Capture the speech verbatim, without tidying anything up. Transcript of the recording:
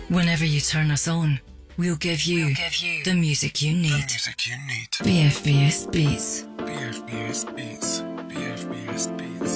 Whenever you turn us on, we'll give you, We'll give you the music you need. the music you need. B F B S Beats. B F B S Beats. B F B S Beats.